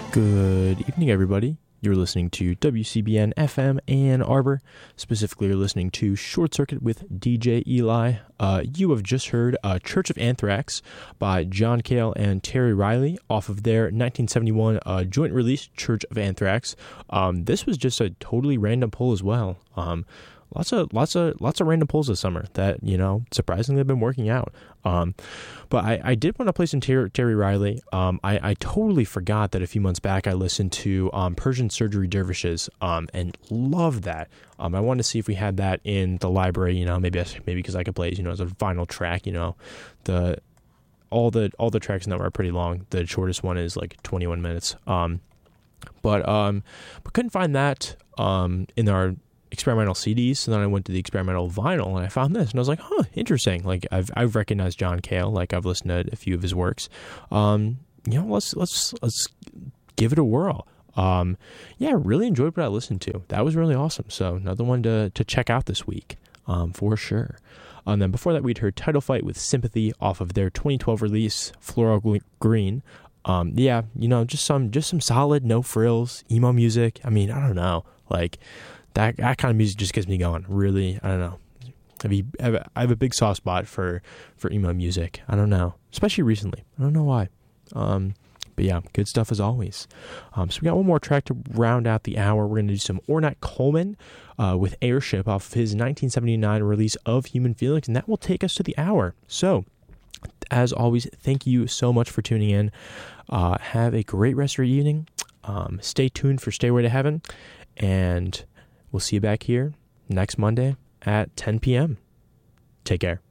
Good evening, everybody. You're listening to WCBN FM Ann Arbor. Specifically, you're listening to Short Circuit with DJ Eli. You have just heard Church of Anthrax by John Cale and Terry Riley off of their 1971 joint release, Church of Anthrax. This was just a totally random pull as well. Lots of random pulls this summer that, surprisingly have been working out. But I did want to play some Terry Riley. I totally forgot that a few months back I listened to Persian Surgery Dervishes and loved that. I wanted to see if we had that in the library, maybe because I could play it, as a vinyl track. All the tracks in that are pretty long. The shortest one is like 21 minutes. But couldn't find that in our experimental CDs, so then I went to the experimental vinyl and I found this and I was like, interesting. Like I've recognized John Cale, like I've listened to a few of his works. Let's give it a whirl. Really enjoyed what I listened to. That was really awesome. So another one to check out this week, for sure. And then before that, we'd heard Title Fight with Sympathy off of their 2012 release, Floral Green. Just some solid, no frills, emo music. I mean, I don't know, like that kind of music just gets me going. Really, I don't know. I have a big soft spot for emo music. I don't know, especially recently. I don't know why. But yeah, good stuff as always. So we got one more track to round out the hour. We're going to do some Ornette Coleman with Airship off of his 1979 release of Human Feelings, and that will take us to the hour. So, as always, thank you so much for tuning in. Have a great rest of your evening. Stay tuned for Stairway to Heaven, and we'll see you back here next Monday at 10 p.m. Take care.